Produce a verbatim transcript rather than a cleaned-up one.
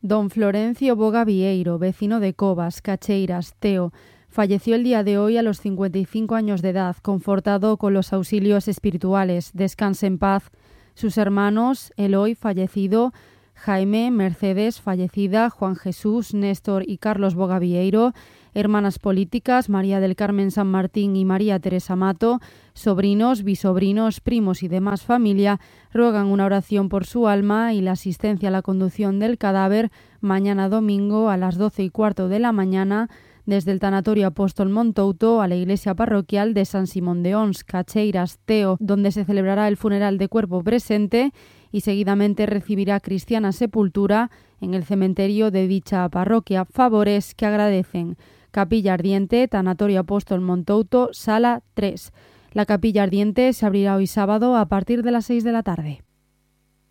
Don Florencio Boga Vieiro, vecino de Covas, Cacheiras, Teo, falleció el día de hoy a los cincuenta y cinco años de edad, confortado con los auxilios espirituales. Descanse en paz. Sus hermanos, Eloy, fallecido, Jaime, Mercedes, fallecida, Juan Jesús, Néstor y Carlos Boga Vieiro, hermanas políticas, María del Carmen San Martín y María Teresa Mato, sobrinos, bisobrinos, primos y demás familia, ruegan una oración por su alma y la asistencia a la conducción del cadáver mañana domingo a las doce y cuarto de la mañana desde el Tanatorio Apóstol Montouto a la iglesia parroquial de San Simón de Ons, Cacheiras, Teo, donde se celebrará el funeral de cuerpo presente y seguidamente recibirá cristiana sepultura en el cementerio de dicha parroquia. Favores que agradecen. Capilla Ardiente, Tanatorio Apóstol Montouto, Sala tres. La Capilla Ardiente se abrirá hoy sábado a partir de las seis de la tarde.